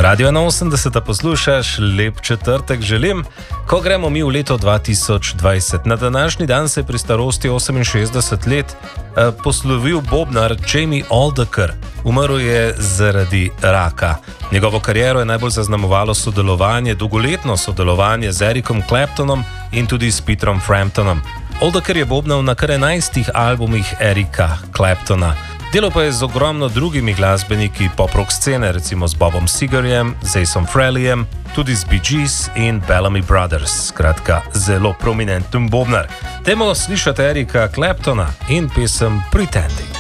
Radio 81 poslušaš, lep četrtek želim. Ko gremo mi v leto 2020, na današnji dan se je pri starosti 68 let poslovil bobnar Jamie Alderker. Umrl je zaradi raka. Njegovo kariero je najbolj zaznamovalo dolgoletno sodelovanje z Ericom Claptonom in tudi s Peterom Framptonom. Alderker je bobnal na kar 11 albumih Erica Claptona. Delo pa je z ogromno drugimi glasbeniki pop-rock scene, recimo z Bobom Segerjem, z Aceom Frehleyjem, tudi z Bee Gees in Bellamy Brothers. Skratka, zelo prominenten bobnar. Dajmo slišati Erica Claptona in pesem Pretending.